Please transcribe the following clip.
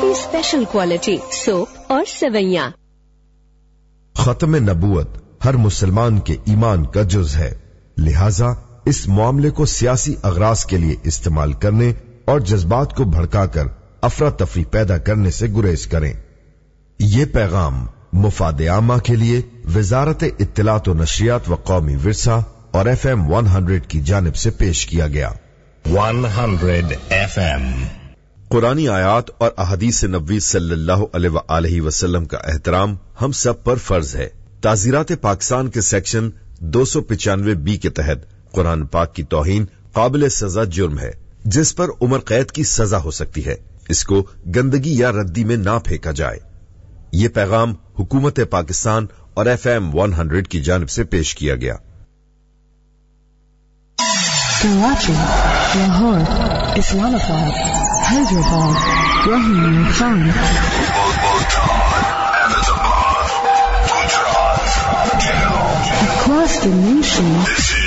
اپنی special quality soup اور سوئیاں. ختم نبوت ہر مسلمان کے ایمان کا جز ہے، لہذا اس معاملے کو سیاسی اغراض کے لیے استعمال کرنے اور جذبات کو بھڑکا کر افراتفری پیدا کرنے سے گریز کریں. یہ پیغام مفاد عامہ کے لیے وزارت اطلاعات و نشریات و قومی ورثہ اور FM 100 کی جانب سے پیش کیا گیا. 100 FM. قرآنی آیات اور احادیث نبوی صلی اللہ علیہ وآلہ وسلم کا احترام ہم سب پر فرض ہے. تعزیرات پاکستان کے سیکشن 295B کے تحت قرآن پاک کی توہین قابل سزا جرم ہے جس پر عمر قید کی سزا ہو سکتی ہے. اس کو گندگی یا ردی میں نہ پھینکا جائے. یہ پیغام حکومت پاکستان اور FM 100 کی جانب سے پیش کیا گیا. Karachi, Lahore, Islamabad, Hyderabad, Rahim Khan, across the nation.